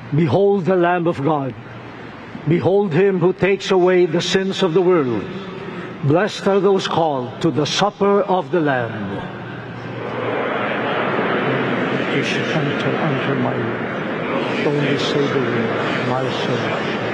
Behold the Lamb of God. Behold him who takes away the sins of the world. Blessed are those called to the supper of the Lamb. Enter my only Savior, my soul.